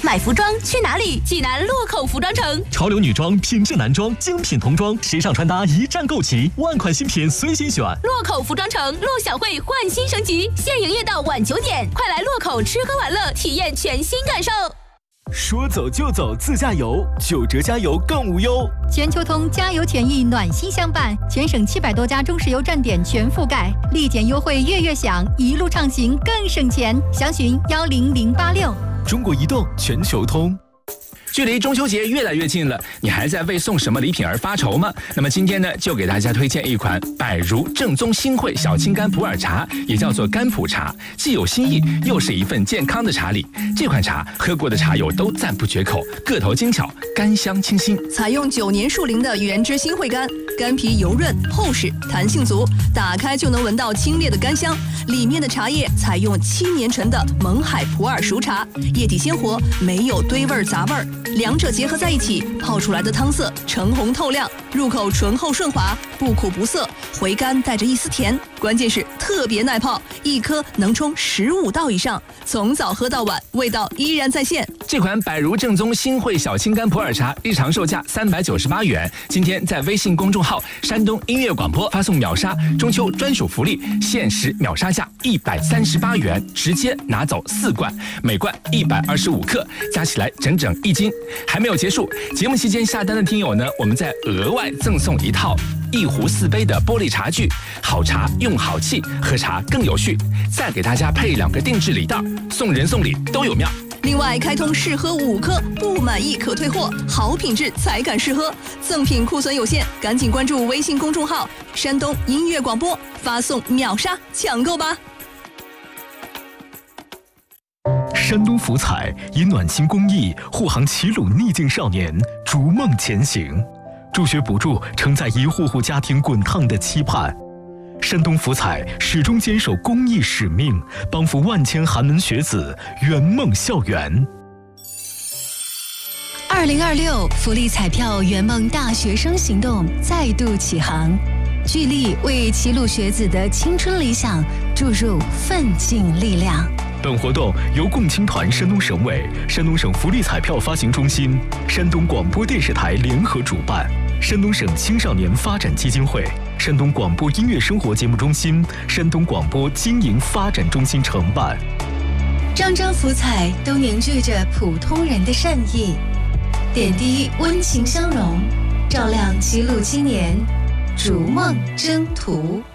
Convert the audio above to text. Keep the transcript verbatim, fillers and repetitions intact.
买服装去哪里？济南洛口服装城， 潮流女装、品质男装、精品童装，时尚穿搭一站购齐，万款新品随心选。 洛口服装城陆小慧焕新升级，现营业到晚九点，快来洛口吃喝玩乐，体验全新感受。 说走就走自驾游，九折加油更无忧。 全球通加油权益暖心相伴，全省七百多家中石油站点全覆盖，立减优惠月月享，一路畅行更省钱。详询幺零零八六。 中国移动全球通。 距离中秋节越来越近了，你还在为送什么礼品而发愁吗？那么今天呢，就给大家推荐一款百如正宗新会小青柑普洱茶，也叫做柑普茶，既有新意，又是一份健康的茶礼。这款茶喝过的茶友都赞不绝口，个头精巧，甘香清新。 采用九年树龄的原汁新会柑，柑皮油润厚实，弹性足，打开就能闻到清冽的柑香。里面的茶叶采用七年陈的勐海普洱熟茶，液体鲜活，没有堆味杂味儿。两者结合在一起，泡出来的汤色橙红透亮，入口醇厚顺滑，不苦不涩，回甘带着一丝甜，关键是特别耐泡，一颗能冲十五道以上，从早喝到晚，味道依然在线。 这款百如正宗新会小青柑普洱茶日常售价三百九十八元，今天在微信公众号山东音乐广播发送秒杀中秋专属福利，限时秒杀价一百三十八元，直接拿走四罐，每罐一百二十五克，加起来整整一斤。还没有结束，节目期间下单的听友呢，我们再额外赠送一套一壶四杯的玻璃茶具，好茶用好气，喝茶更有序。再给大家配两个定制礼袋，送人送礼都有妙。 另外开通试喝五颗，不满意可退货，好品质才敢试喝。赠品库存有限，赶紧关注微信公众号山东音乐广播，发送秒杀抢购吧。 山东福彩以暖心公益护航齐鲁逆境少年逐梦前行，助学补助承载一户户家庭滚烫的期盼。山东福彩始终坚守公益使命，帮扶万千寒门学子圆梦校园。 二零二六福利彩票圆梦大学生行动再度起航，聚力为齐鲁学子的青春理想注入奋进力量。 本活动由共青团山东省委、山东省福利彩票发行中心、山东广播电视台联合主办，山东省青少年发展基金会、山东广播音乐生活节目中心、山东广播经营发展中心承办。 张张福彩都凝聚着普通人的善意，点滴温情相融，照亮齐鲁青年逐梦征途。